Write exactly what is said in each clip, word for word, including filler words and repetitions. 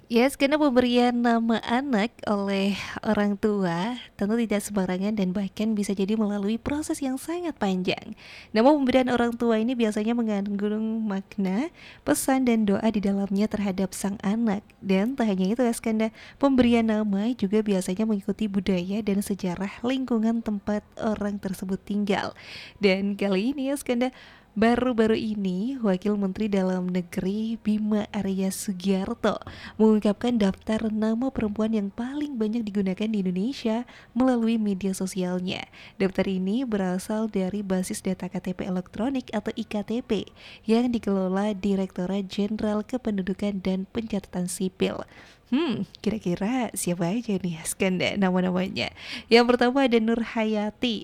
Yes, karena pemberian nama anak oleh orang tua tentu tidak sembarangan dan bahkan bisa jadi melalui proses yang sangat panjang. Nama pemberian orang tua ini biasanya mengandung makna, pesan dan doa di dalamnya terhadap sang anak. Dan tak hanya itu ya Skanda, pemberian nama juga biasanya mengikuti budaya dan sejarah lingkungan tempat orang tersebut tinggal. Dan kali ini ya Skanda, baru-baru ini, Wakil Menteri Dalam Negeri Bima Arya Sugiarto mengungkapkan daftar nama perempuan yang paling banyak digunakan di Indonesia melalui media sosialnya. Daftar ini berasal dari basis data K T P elektronik atau I K T P yang dikelola Direktorat Jenderal Kependudukan dan Pencatatan Sipil. Hmm, kira-kira siapa aja nih Skanda nama-namanya? Yang pertama ada Nur Hayati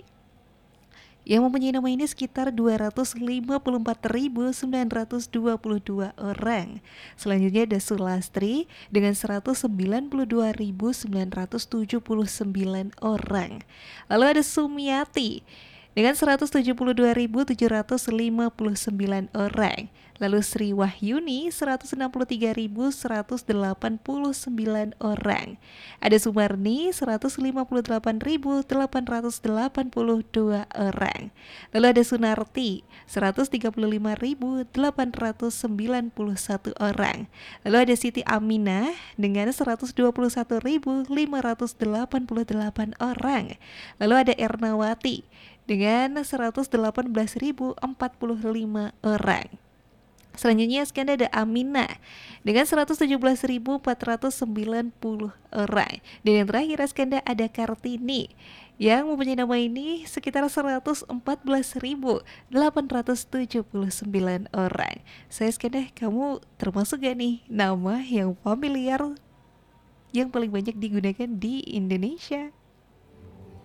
yang mempunyai nama ini sekitar dua ratus lima puluh empat ribu sembilan ratus dua puluh dua orang. Selanjutnya ada Sulastri dengan seratus sembilan puluh dua ribu sembilan ratus tujuh puluh sembilan orang. Lalu ada Sumiati dengan seratus tujuh puluh dua ribu tujuh ratus lima puluh sembilan orang. Lalu Sri Wahyuni seratus enam puluh tiga ribu seratus delapan puluh sembilan orang. Ada Sumarni seratus lima puluh delapan ribu delapan ratus delapan puluh dua orang. Lalu ada Sunarti seratus tiga puluh lima ribu delapan ratus sembilan puluh satu orang. Lalu ada Siti Aminah dengan seratus dua puluh satu ribu lima ratus delapan puluh delapan orang. Lalu ada Ernawati dengan seratus delapan belas ribu empat puluh lima orang. Selanjutnya sekian ada Amina dengan seratus tujuh belas ribu empat ratus sembilan puluh orang. Dan yang terakhir sekian ada Kartini yang mempunyai nama ini sekitar seratus empat belas ribu delapan ratus tujuh puluh sembilan orang. Saya sekian kamu termasuk gak nih nama yang familiar yang paling banyak digunakan di Indonesia?